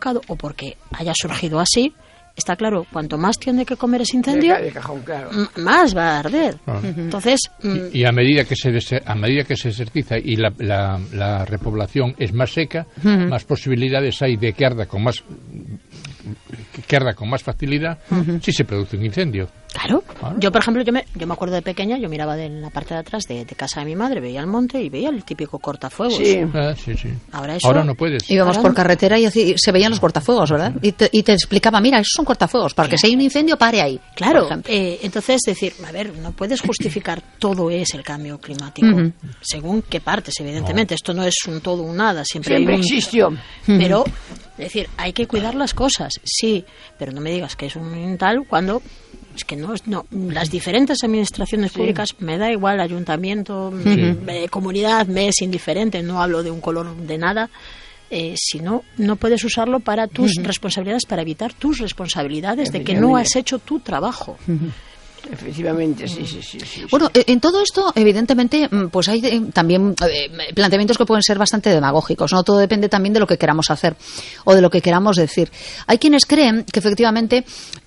provocado o porque haya surgido así, está claro, cuanto más tiene que comer ese incendio, más va a arder. Entonces, y a medida que se desertiza y la repoblación es más seca, más posibilidades hay de que arda con más facilidad si se produce un incendio. Claro. Yo, por ejemplo, yo me acuerdo de pequeña, yo miraba de la parte de atrás de casa de mi madre, veía el monte y veía el típico cortafuegos. Sí. Ahora no puedes. Íbamos por carretera y se veían los cortafuegos, ¿verdad? Y te explicaba, mira, esos son cortafuegos, para que si hay un incendio, pare ahí. Claro. Entonces, decir, a ver, no puedes justificar todo es el cambio climático, según qué partes, evidentemente. Esto no es un todo un nada, siempre existió. Pero, es decir, hay que cuidar las cosas, sí, pero no me digas que es un tal cuando... Es que no, las diferentes administraciones públicas, me da igual, ayuntamiento, comunidad, me es indiferente, no hablo de un color de nada, si no puedes usarlo para tus responsabilidades, para evitar tus responsabilidades de que no has hecho tu trabajo. Efectivamente, sí. Bueno, en todo esto, evidentemente, pues hay también planteamientos que pueden ser bastante demagógicos, ¿no? Todo depende también de lo que queramos hacer o de lo que queramos decir. Hay quienes creen que efectivamente,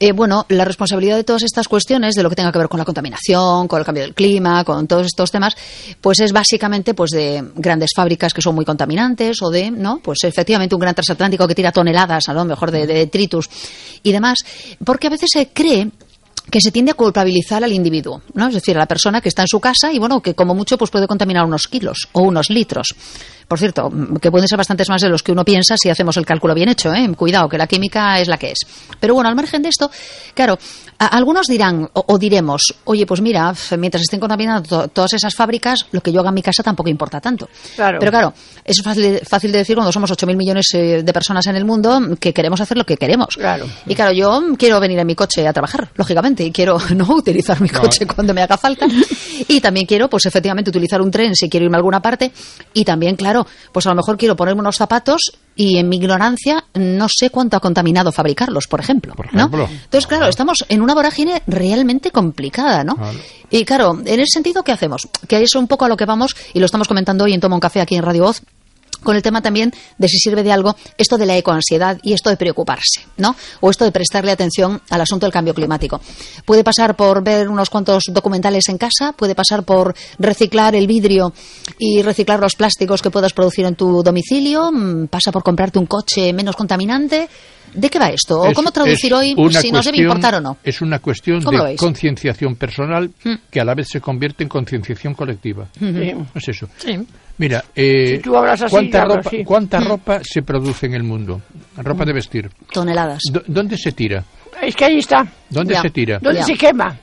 la responsabilidad de todas estas cuestiones, de lo que tenga que ver con la contaminación, con el cambio del clima, con todos estos temas, pues es básicamente pues de grandes fábricas que son muy contaminantes o de, ¿no? Pues efectivamente un gran transatlántico que tira toneladas, a lo mejor de detritus y demás, porque a veces se cree que se tiende a culpabilizar al individuo, ¿no? Es decir, a la persona que está en su casa y, que como mucho pues puede contaminar unos kilos o unos litros. Por cierto, que pueden ser bastantes más de los que uno piensa si hacemos el cálculo bien hecho, ¿eh? Cuidado, que la química es la que es. Pero al margen de esto, claro, algunos dirán o diremos, oye, pues mira, mientras estén contaminando todas esas fábricas, lo que yo haga en mi casa tampoco importa tanto. Claro. Pero claro, eso es fácil de decir cuando somos 8.000 millones de personas en el mundo que queremos hacer lo que queremos. Claro. Y claro, yo quiero venir en mi coche a trabajar, lógicamente, y quiero no utilizar mi coche cuando me haga falta. Y también quiero, pues efectivamente, utilizar un tren si quiero irme a alguna parte. Y también, claro, pues a lo mejor quiero ponerme unos zapatos y en mi ignorancia no sé cuánto ha contaminado fabricarlos, por ejemplo. ¿No? Entonces, claro, estamos en una vorágine realmente complicada, ¿no? Claro. Y claro, en ese sentido, ¿qué hacemos? Que es un poco a lo que vamos, y lo estamos comentando hoy en Toma un Café aquí en Radio Voz, con el tema también de si sirve de algo esto de la ecoansiedad y esto de preocuparse, ¿no? O esto de prestarle atención al asunto del cambio climático. Puede pasar por ver unos cuantos documentales en casa, puede pasar por reciclar el vidrio y reciclar los plásticos que puedas producir en tu domicilio, pasa por comprarte un coche menos contaminante. ¿De qué va esto? ¿O cómo traducir hoy si nos debe importar o no? Es una cuestión de concienciación personal que a la vez se convierte en concienciación colectiva. Es eso. Sí. Mira, si tú hablas así, ¿cuánta ropa se produce en el mundo? Ropa de vestir. Toneladas. ¿Dónde se tira? Es que ahí está. ¿Dónde se tira? ¿Dónde se quema?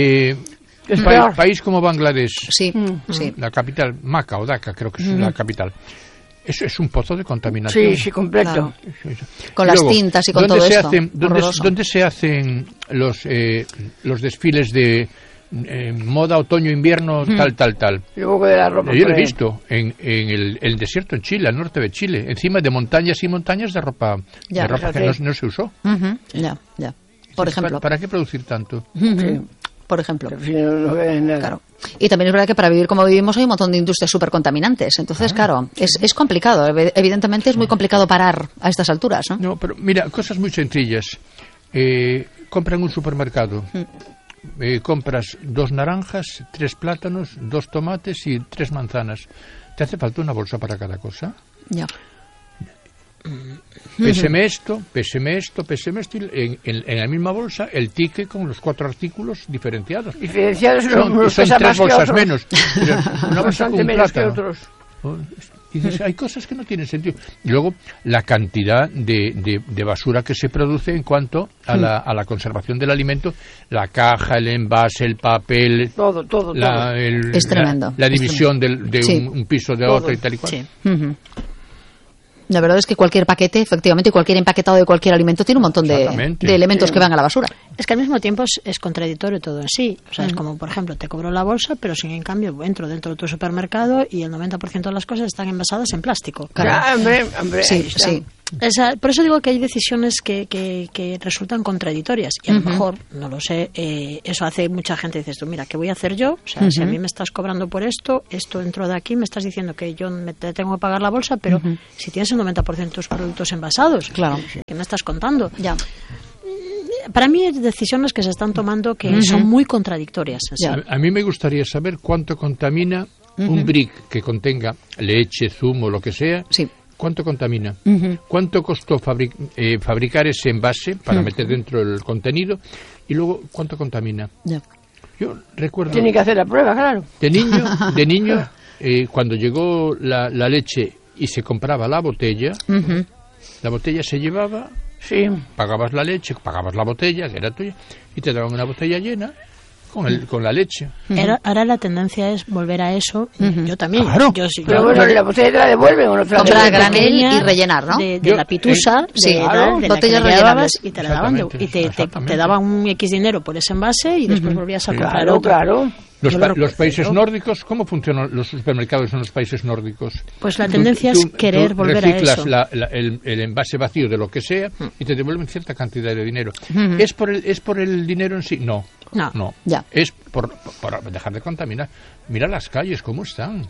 País como Bangladesh. Sí. La capital, Maca o Dhaka, creo que es la capital. Eso es un pozo de contaminación. Sí, completo. Claro. Con las tintas y con todo esto. ¿Dónde se hacen los desfiles de moda otoño-invierno, tal? Luego de la ropa. Yo lo he visto en el desierto en Chile, al norte de Chile, encima de montañas y montañas de ropa que no se usó. Ya. Por ejemplo. ¿Para qué producir tanto? Por ejemplo. No claro. Y también es verdad que para vivir como vivimos hay un montón de industrias súper contaminantes. Entonces, claro, es complicado. Evidentemente es muy complicado parar a estas alturas, ¿no? No, pero mira, cosas muy sencillas. Compra en un supermercado. Compras 2 naranjas, 3 plátanos, 2 tomates y 3 manzanas. ¿Te hace falta una bolsa para cada cosa? Ya. Péseme esto, y en la misma bolsa el ticket con los 4 artículos diferenciados. Son 3 bolsas menos. Pero una bolsa con un plátano. Y dices, hay cosas que no tienen sentido. Y luego, la cantidad de basura que se produce en cuanto a la conservación del alimento, la caja, el envase, el papel, todo. Es tremendo. La división de un piso de otro y tal y cual. Sí. La verdad es que cualquier paquete, efectivamente, cualquier empaquetado de cualquier alimento tiene un montón de elementos que van a la basura. Es que al mismo tiempo es contradictorio todo en sí. O sea, es como, por ejemplo, te cobro la bolsa, pero sin en cambio entro dentro de tu supermercado y el 90% de las cosas están envasadas en plástico. Claro. Hombre, sí. Por eso digo que hay decisiones que resultan contradictorias y a lo mejor, no lo sé, eso hace mucha gente, dices tú, mira, ¿qué voy a hacer yo? O sea, si a mí me estás cobrando por esto dentro de aquí me estás diciendo que yo te tengo que pagar la bolsa, pero si tienes el 90% de tus productos envasados, claro, ¿qué me estás contando? Ya. Para mí hay decisiones que se están tomando que son muy contradictorias. A mí me gustaría saber cuánto contamina un brick que contenga leche, zumo, lo que sea. Sí. ¿Cuánto contamina? ¿Cuánto costó fabricar ese envase para meter dentro el contenido? Y luego, ¿cuánto contamina? Yeah. Yo recuerdo... Tiene que hacer la prueba, claro. De niño cuando llegó la leche y se compraba la botella, la botella se llevaba, pagabas la leche, pagabas la botella, que era tuya, y te daban una botella llena con la leche. Ahora la tendencia es volver a eso. Yo también. Claro. Pero bueno, la botella te la devuelven o no te la comprar devuelven. granel y rellenar, ¿no? De la pitusa, de botellas la que rellenables. y te la daban y te daban un X dinero por ese envase y después volvías a comprar otro. Claro. Los países nórdicos, ¿cómo funcionan los supermercados en los países nórdicos? Pues la tendencia es querer volver a eso. Reciclas el envase vacío de lo que sea y te devuelven cierta cantidad de dinero. ¿Es por el dinero en sí? No. Ya. Es por dejar de contaminar. Mira las calles, ¿cómo están?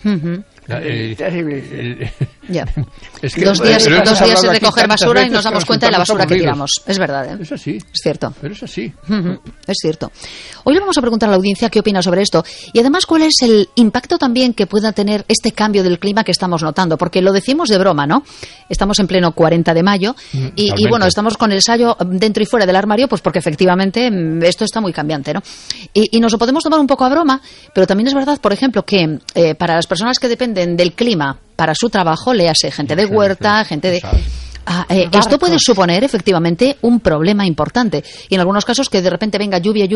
Terrible. Ya. Es que, 2 días de recoger basura y nos veces damos cuenta de la basura que tiramos. Es verdad, ¿eh? Es así. Es cierto. Pero es así. Es cierto. Hoy le vamos a preguntar a la audiencia qué opina sobre esto y además cuál es el impacto también que pueda tener este cambio del clima que estamos notando, porque lo decimos de broma, ¿no? Estamos en pleno 40 de mayo y bueno, estamos con el sayo dentro y fuera del armario, pues porque efectivamente esto está muy cambiante, ¿no? Y nos lo podemos tomar un poco a broma, pero también es verdad, por ejemplo, que para las personas que dependen del clima para su trabajo, léase gente de huerta, gente de... esto puede suponer efectivamente un problema importante y en algunos casos que de repente venga lluvia,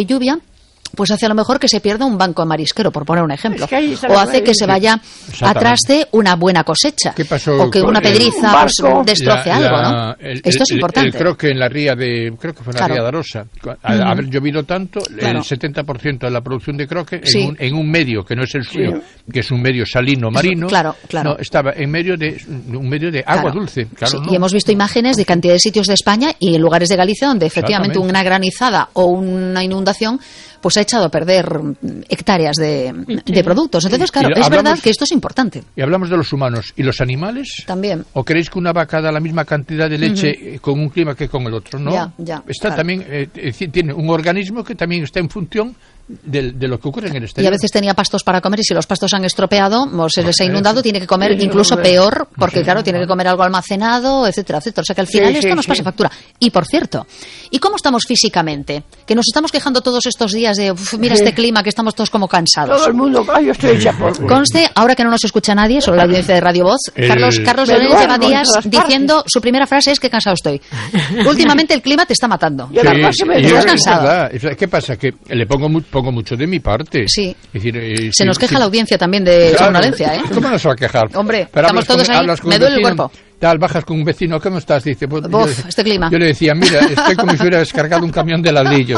pues hace a lo mejor que se pierda un banco marisquero, por poner un ejemplo, o hace que se vaya a traste una buena cosecha, o que una pedriza pues, destroce algo, ¿no? Esto es importante. Creo que en la ría creo que fue en la ría de Arosa, al haber llovido tanto, el 70% de la producción de croque en un medio que no es el suyo, que es un medio salino marino, no, estaba en medio de un medio de agua dulce. Y hemos visto imágenes de cantidad de sitios de España y en lugares de Galicia donde efectivamente una granizada o una inundación pues ha echado a perder hectáreas de productos. Entonces, claro, es verdad que esto es importante. Y hablamos de los humanos. ¿Y los animales? También. ¿O creéis que una vaca da la misma cantidad de leche con un clima que con el otro? No. Está también tiene un organismo que también está en función de lo que ocurre en el exterior. Y a veces tenía pastos para comer y si los pastos han estropeado o se les ha inundado, tiene que comer incluso peor, porque claro, tiene que comer algo almacenado, etcétera, etcétera. O sea que al final esto nos pasa factura. Y por cierto, ¿y cómo estamos físicamente? Que nos estamos quejando todos estos días de, mira este clima, que estamos todos como cansados. Todo el mundo, yo estoy hecha por... Conste, ahora que no nos escucha nadie, solo la audiencia de Radio Voz, Carlos Leonel lleva días diciendo, su primera frase es que cansado estoy. Últimamente el clima te está matando. Estás cansado. ¿Qué pasa? Que le pongo mucho de mi parte. Sí. Es decir, se nos queja la audiencia también de somnolencia, ¿eh? ¿Cómo nos va a quejar? Hombre, estamos todos ahí, me duele el cuerpo. Tal, bajas con un vecino, ¿cómo estás? Dice, pues, este clima. Yo le decía, mira, estoy como si hubiera descargado un camión de ladrillos.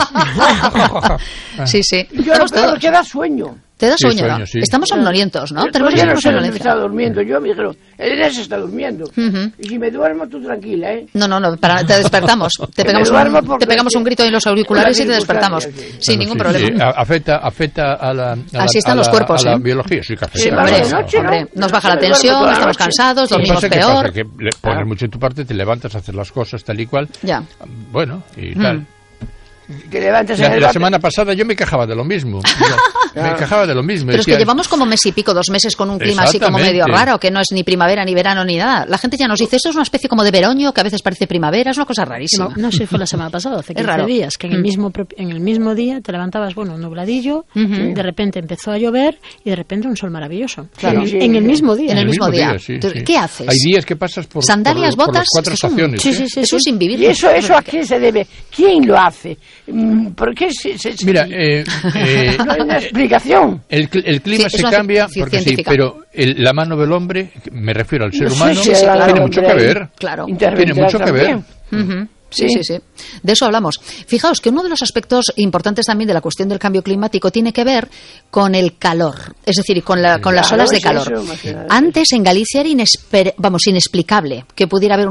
Sí. Yo no te da sueño. Te da sueño, ¿no? Sí. Estamos somnolientos, ¿no? Tenemos ya no sé dónde está durmiendo. Yo me dijeron, Elena se está durmiendo. Y si me duermo, tú tranquila, ¿eh? No, te despertamos. Te pegamos un grito en los auriculares y te despertamos. Sin ningún problema. Afecta a la así están los cuerpos, a la biología, sí, que afecta. Hombre, nos baja la tensión, estamos cansados, dormimos peor. Que pones mucho en tu parte, te levantas a hacer las cosas tal y cual. Ya. Bueno, y tal. Que levantes la semana pasada yo me quejaba de lo mismo. Me quejaba de lo mismo. Pero es que llevamos como mes y pico, 2 meses con un clima así como medio raro, que no es ni primavera, ni verano, ni nada. La gente ya nos dice, esto es una especie como de veroño, que a veces parece primavera, es una cosa rarísima. No sé, fue la semana pasada, hace 15 días, que en el mismo día te levantabas, nubladillo, de repente empezó a llover y de repente un sol maravilloso. Claro. En el mismo día. En el mismo día. Entonces, ¿qué haces? Hay días que pasas por sandalias, por botas, las 4 estaciones. Sí, eso es invivible. ¿Y eso a qué se debe? ¿Quién lo hace? ¿Por qué Mira, no hay una explicación. El clima se cambia porque pero la mano del hombre, me refiero al ser humano, tiene mucho que ver. Claro. Tiene mucho que ver. Sí. De eso hablamos. Fijaos que uno de los aspectos importantes también de la cuestión del cambio climático tiene que ver con el calor, es decir, con las olas de calor. Antes en Galicia era inexplicable que pudiera haber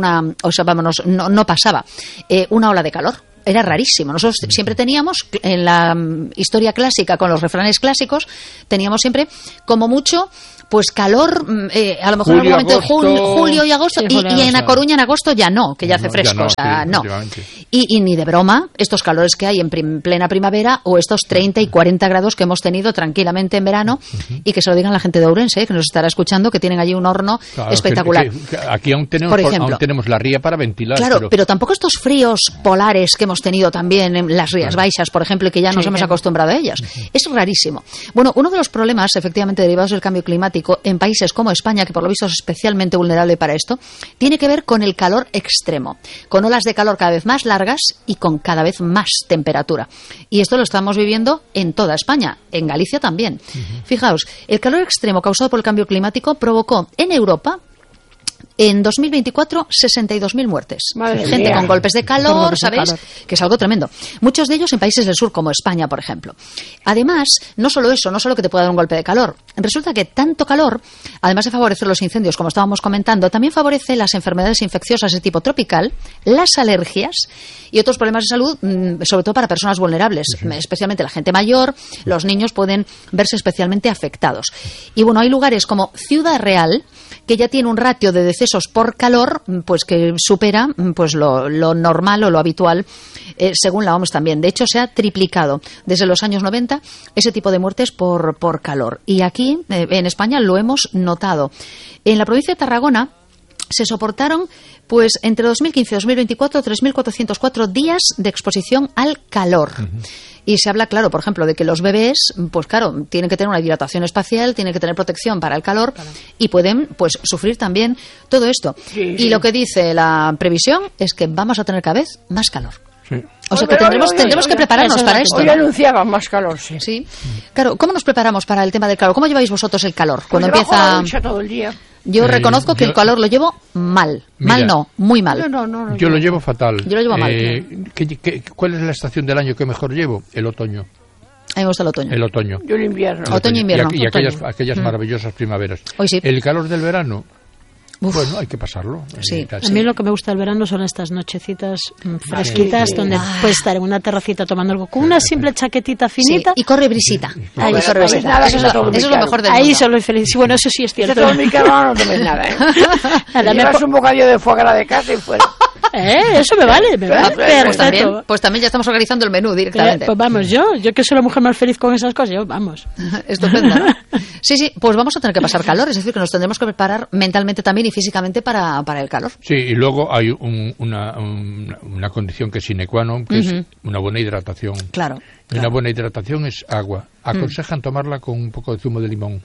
no pasaba una ola de calor. Era rarísimo. Nosotros siempre teníamos, en la historia clásica, con los refranes clásicos, teníamos siempre, como mucho, pues calor, a lo mejor en algún momento julio y agosto, y en A Coruña en agosto ya no, que ya hace fresco, no. Y ni de broma estos calores que hay en plena primavera o estos 30 y 40 grados que hemos tenido tranquilamente en verano, y que se lo digan la gente de Ourense, que nos estará escuchando, que tienen allí un horno espectacular. Que aquí aún tenemos la ría para ventilar. Claro, pero tampoco estos fríos polares que hemos tenido también en las Rías Baixas, por ejemplo, y que ya nos hemos acostumbrado a ellas. Es rarísimo. Bueno, uno de los problemas, efectivamente, derivados del cambio climático en países como España, que por lo visto es especialmente vulnerable para esto, tiene que ver con el calor extremo, con olas de calor cada vez más largas y con cada vez más temperatura. Y esto lo estamos viviendo en toda España, en Galicia también. Fijaos, el calor extremo causado por el cambio climático provocó en Europa, en 2024, 62.000 muertes. Gente con golpes de calor, ¿sabéis? Que es algo tremendo. Muchos de ellos en países del sur, como España, por ejemplo. Además, no solo eso, no solo que te pueda dar un golpe de calor. Resulta que tanto calor, además de favorecer los incendios, como estábamos comentando, también favorece las enfermedades infecciosas de tipo tropical, las alergias y otros problemas de salud, sobre todo para personas vulnerables, especialmente la gente mayor, los niños pueden verse especialmente afectados. Y bueno, hay lugares como Ciudad Real, que ya tiene un ratio de decesos por calor, pues que supera pues lo normal o lo habitual, según la OMS también. De hecho, se ha triplicado desde los años 90 ese tipo de muertes por calor. Y aquí, en España, lo hemos notado. En la provincia de Tarragona se soportaron, pues entre 2015 y 2024, 3.404 días de exposición al calor. Y se habla, claro, por ejemplo, de que los bebés, pues claro, tienen que tener una hidratación espacial, tienen que tener protección para el calor y pueden, pues, sufrir también todo esto. Y lo que dice la previsión es que vamos a tener cada vez más calor. O sea que tendremos que prepararnos para esto. Hoy anunciaban más calor, sí. Claro, ¿cómo nos preparamos para el tema del calor? ¿Cómo lleváis vosotros el calor? Cuando empieza... todo el día. Yo reconozco que el calor lo llevo mal. Mira, mal no, muy mal. Yo lo llevo fatal. Yo lo llevo mal. ¿Cuál es la estación del año que mejor llevo? El otoño. A mí me gusta el otoño. El otoño. Yo el invierno. Otoño e invierno. Y aquellas maravillosas primaveras. Hoy sí. El calor del verano. Bueno, hay que pasarlo. Sí. A mí lo que me gusta del verano son estas nochecitas fresquitas donde puedes estar en una terracita tomando algo con una simple chaquetita finita. Y corre brisita. Ahí corre brisita. Eso es lo mejor del mundo. Ahí solo feliz. Sí, bueno, eso sí es cierto. Todo mi caro no tomes nada, ¿eh? Llevas un bocadillo de foie gras de casa y fuera. Eso me vale, perfecto. Pues también ya estamos organizando el menú directamente. Pues vamos, yo que soy la mujer más feliz con esas cosas, vamos. Estupendo, ¿no? Sí, pues vamos a tener que pasar calor, es decir, que nos tendremos que preparar mentalmente también y físicamente para el calor. Sí, y luego hay una condición que es sine qua non, que es una buena hidratación. Claro. Una buena hidratación es agua. Aconsejan tomarla con un poco de zumo de limón.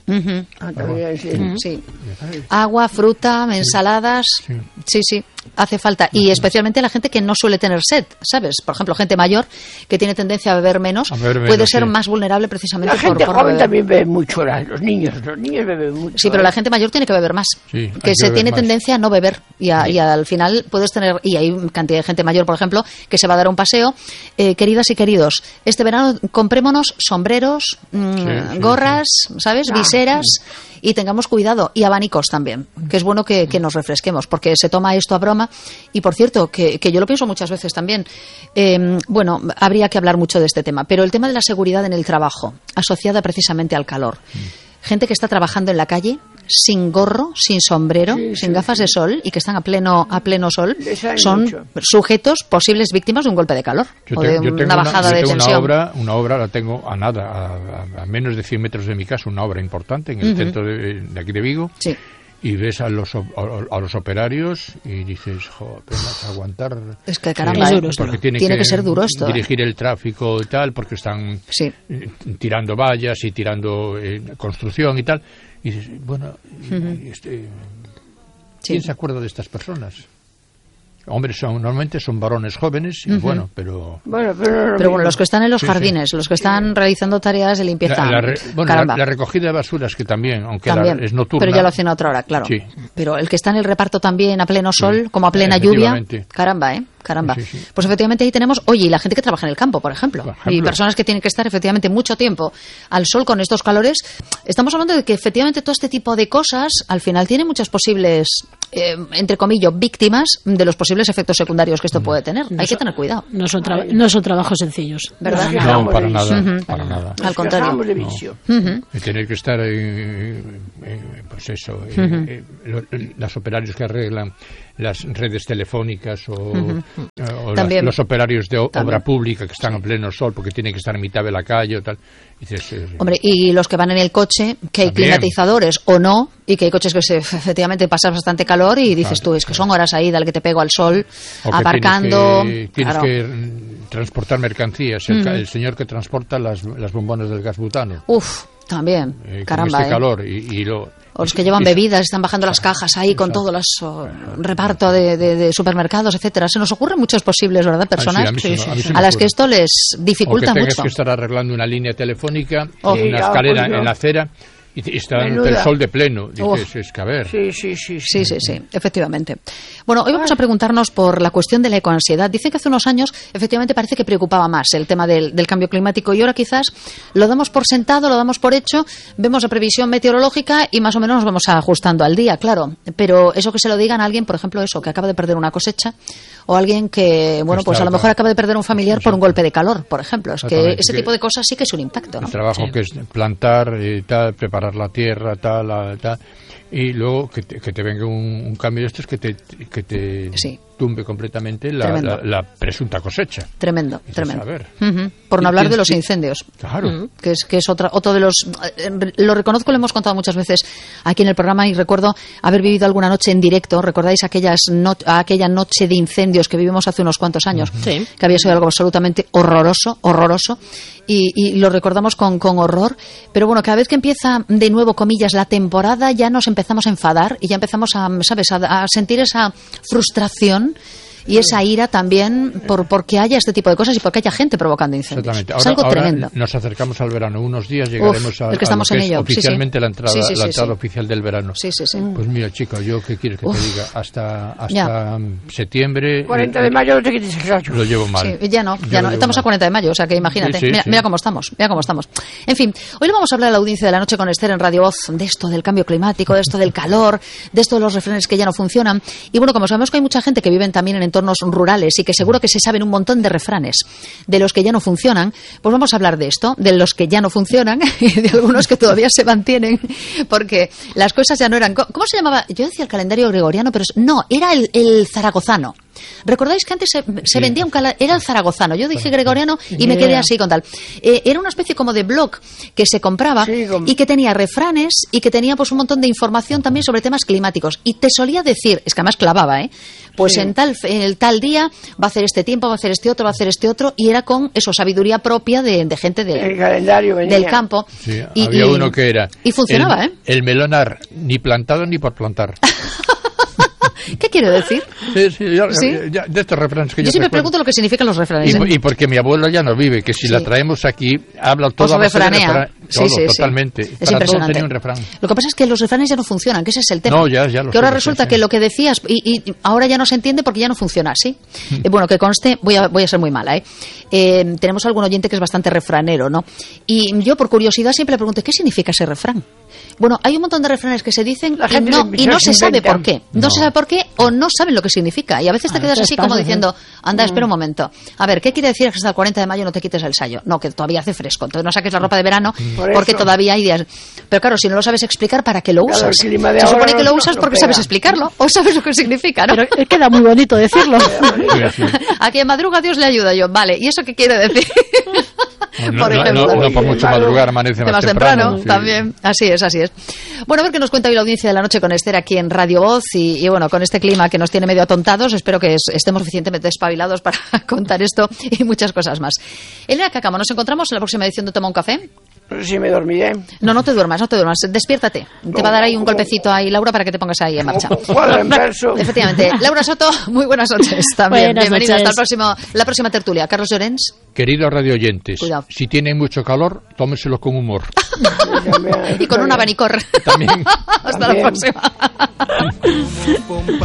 Sí. Agua, fruta, ensaladas. Sí, hace falta. Y especialmente la gente que no suele tener sed, ¿sabes? Por ejemplo, gente mayor que tiene tendencia a beber menos, puede ser más vulnerable precisamente por gente joven beber. También bebe mucho, los niños beben mucho. Sí, pero la gente mayor tiene que beber más. Sí, que se tiene tendencia a no beber. Y al final puedes tener, y hay cantidad de gente mayor, por ejemplo, que se va a dar un paseo. Queridas y queridos, este verano comprémonos sombreros, gorras, ¿sabes? Viseras, y tengamos cuidado. Y abanicos también, que es bueno que nos refresquemos, porque se toma esto a broma. Y por cierto, que yo lo pienso muchas veces también, bueno, habría que hablar mucho de este tema, pero el tema de la seguridad en el trabajo, asociada precisamente al calor. Gente que está trabajando en la calle sin gorro, sin sombrero, sin gafas de sol y que están a pleno sol, son sujetos, posibles víctimas de un golpe de calor o de una bajada de tensión. Una obra la tengo a nada, a menos de 100 metros de mi casa, una obra importante en el centro de aquí de Vigo. Sí. Y ves a los operarios y dices, apenas aguantar. Es que caramba, es duro, porque tiene que ser duro esto. Dirigir el tráfico y tal, porque están tirando vallas y tirando construcción y tal. Y dices, bueno, ¿quién se acuerda de estas personas? Hombre, normalmente son varones jóvenes, y bueno, pero los que están en los jardines, los que están realizando tareas de limpieza. La recogida de basuras, que también, aunque es nocturna. Pero ya lo hacen a otra hora, claro. Sí. Pero el que está en el reparto también a pleno sol, como a plena lluvia, caramba. Sí. Pues efectivamente ahí tenemos, y la gente que trabaja en el campo, por ejemplo, y personas que tienen que estar efectivamente mucho tiempo al sol con estos calores. Estamos hablando de que efectivamente todo este tipo de cosas al final tiene muchas posibles, entre comillas, víctimas de los posibles efectos secundarios que esto puede tener. Hay que tener cuidado. No son trabajos sencillos, ¿verdad? No, para nada. Al contrario. Y tener que estar pues eso, los operarios que arreglan las redes telefónicas o los operarios de obra pública que están en pleno sol porque tienen que estar en mitad de la calle o tal. Hombre, y los que van en el coche, que hay climatizadores o no, y que hay coches que efectivamente pasan bastante calor y dices tú, es que son horas ahí, dale que te pego al sol, aparcando. Tienes que transportar mercancías. El señor que transporta las bombonas del gas butano. También, caramba. Con este calor o los que llevan bebidas, están bajando las cajas ahí con todo el reparto de supermercados, etcétera. Se nos ocurren muchos posibles, ¿verdad? Personas a las que esto les dificulta mucho. O que tengas que estar arreglando una línea telefónica, una escalera en la acera, y está el sol de pleno. Dices, es que a ver. Sí, efectivamente. Bueno, hoy vamos a preguntarnos por la cuestión de la ecoansiedad. Dice que hace unos años, efectivamente, parece que preocupaba más el tema del cambio climático, y ahora quizás lo damos por sentado, lo damos por hecho, vemos la previsión meteorológica y más o menos nos vamos ajustando al día, claro. Pero eso que se lo digan a alguien, por ejemplo, que acaba de perder una cosecha, o alguien que, pues a lo mejor acaba de perder un familiar por un golpe de calor, por ejemplo. Es que ese tipo de cosas sí que es un impacto, ¿no? El trabajo que es plantar, preparar la tierra, tal, y luego que te venga un cambio de estos que te tumbe completamente la presunta cosecha. Tremendo. A ver. Por no hablar de los incendios. Claro. Que es otro de los... Lo reconozco, lo hemos contado muchas veces aquí en el programa, y recuerdo haber vivido alguna noche en directo. ¿Recordáis aquella noche de incendios que vivimos hace unos cuantos años? Sí. Que había sido algo absolutamente horroroso. Y lo recordamos con horror. Pero bueno, cada vez que empieza de nuevo, comillas, la temporada, ya nos empezamos a enfadar y ya empezamos a sentir esa frustración y esa ira también porque haya este tipo de cosas y porque haya gente provocando incendios. Exactamente. Es algo tremendo. Nos acercamos al verano. Unos días llegaremos a que estamos lo que en ello. Oficialmente la entrada oficial del verano. Sí. Pues mira, chico, yo qué quieres que te diga, hasta septiembre. 40 de mayo no te quites el rayo. Lo llevo mal. Sí, ya no. Estamos a 40 de mayo, o sea que imagínate. Mira cómo estamos. En fin, hoy le vamos a hablar a la audiencia de la noche con Esther en Radio Voz de esto del cambio climático, de esto del calor, de esto de los refranes que ya no funcionan. Y bueno, como sabemos que hay mucha gente que vive también en entornos rurales y que seguro que se saben un montón de refranes de los que ya no funcionan, pues vamos a hablar de esto, de los que ya no funcionan y de algunos que todavía se mantienen, porque las cosas ya no eran... ¿Cómo se llamaba? Yo decía el calendario gregoriano, pero no, era el zaragozano. ¿Recordáis que antes se vendía era el zaragozano? Yo dije gregoriano y me quedé así con tal. Era una especie como de blog que se compraba y que tenía refranes y que tenía pues un montón de información también sobre temas climáticos. Y te solía decir, es que además clavaba, pues en el tal día va a hacer este tiempo, va a hacer este otro, y era con eso, sabiduría propia de gente el calendario del campo. Sí, había uno que era... Y funcionaba, el melonar, ni plantado ni por plantar. ¿Qué quiere decir? Sí, de estos refranes que yo siempre pregunto lo que significan los refranes. Y porque mi abuelo ya no vive, que si la traemos aquí, habla todo. Pues refranea. Totalmente. Es impresionante. Todo tenía un refrán. Lo que pasa es que los refranes ya no funcionan, que ese es el tema. No, ya que ahora resulta que lo que decías, y ahora ya no se entiende porque ya no funciona así. Bueno, que conste, voy a ser muy mala, tenemos algún oyente que es bastante refranero, ¿no? Y yo, por curiosidad, siempre le pregunto, ¿qué significa ese refrán? Bueno, hay un montón de refranes que se dicen y no se sabe por qué. No se sabe por qué o no saben lo que significa. Y a veces te quedas así como diciendo, anda, espera un momento. A ver, ¿qué quiere decir que hasta el 40 de mayo no te quites el sayo? No, que todavía hace fresco. Entonces no saques la ropa de verano porque todavía hay días. Pero claro, si no lo sabes explicar, ¿para qué lo usas? Se supone que lo usas porque sabes explicarlo o sabes lo que significa, ¿no? Pero queda muy bonito decirlo. A quien madruga Dios le ayuda yo. Vale, ¿y eso qué quiere decir? No por mucho madrugar amanece más temprano. También. Así es. Bueno, a ver qué nos cuenta hoy la audiencia de la noche con Esther aquí en Radio Voz y bueno, con este clima que nos tiene medio atontados, espero que estemos suficientemente espabilados para contar esto y muchas cosas más. Elena Cácamo, nos encontramos en la próxima edición de Toma un Café. No sé si me dormiré. No te duermas. Despiértate. Te va a dar ahí un golpecito ahí, Laura, para que te pongas ahí en marcha. Cuadro en verso. Efectivamente. Laura Soto, muy buenas noches también. Buenas Bienvenida noches. hasta la próxima tertulia. Carlos Llorens. Queridos radioyentes, Cuidado. si tienen mucho calor, tómenselo con humor. Y con un abanicor. También. Hasta la próxima.